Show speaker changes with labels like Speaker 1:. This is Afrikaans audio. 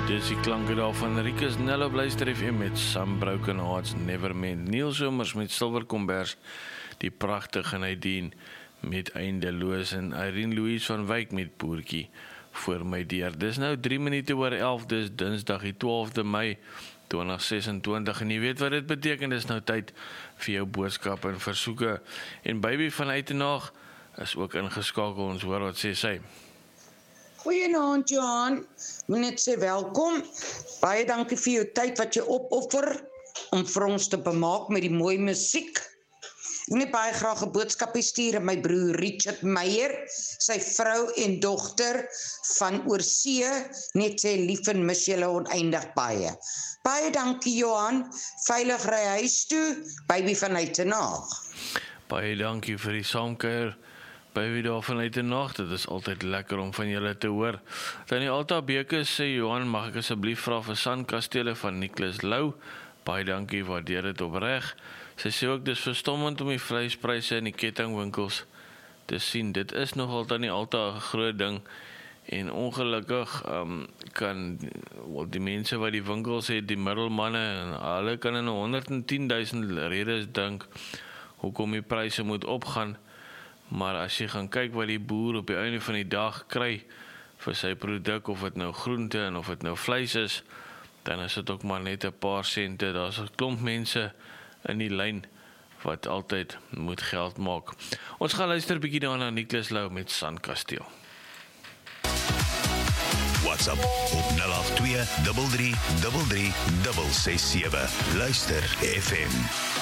Speaker 1: Dis die klanke daar van Rikus Nello Bluister FM met Some Broken Hearts Never Meant. Neil Somers met Silver Kombers, die pragtige Nadine met Eindeloos en Irene Louise van Wyk met Boertjie voor my deur. Dis nou 3 minute oor 11, dis Dinsdag die 12de Mei 2026 en jy weet wat dit beteken, dis nou tyd vir jou boodskappe en versoeke. En Baby van Uitenaag is ook ingeskakel, ons hoor wat sê sy.
Speaker 2: Goeienaand Johan, moet net sê welkom. Baie dankie vir jou tyd wat jy opoffer om vir ons te bemaak met die mooi musiek. Ek wil net baie graag 'n boodskap stuur aan my broer Richard Meyer, sy vrou en dogter van oorsee, net sê lief en mis julle oneindig baie. Baie dankie Johan, veilig ry huis toe, Baby van Uitenaag.
Speaker 1: Baie dankie vir die saamkuier. Baby daar van Uitenaag, dit is altyd lekker om van julle te hoor. Dan die Alta Bekes sê, Johan, mag ek asseblief vra vir sandkastele van Nicholas Lou? Baie dankie, waardeer dit opreg. Sy sê ook, dis verstommend om die vleispryse in die kettingwinkels te sien. Dit is nog altyd nie altyd 'n groot ding. En ongelukkig kan die mense wat die winkels het, die middelmanne, hulle kan in 110.000 redes dink hoekom die pryse moet opgaan. Maar as jy gaan kyk wat die boer op die einde van die dag kry vir sy produk, of dit nou groente en of dit nou vleis is, dan is dit ook maar net 'n paar sente. Daar's 'n klomp mense in die lyn wat altyd moet geld maak. Ons gaan luister 'n bietjie daarna Nicholas Lou met Sandkasteel.
Speaker 3: WhatsApp op 082 33 33 667. Luister FM.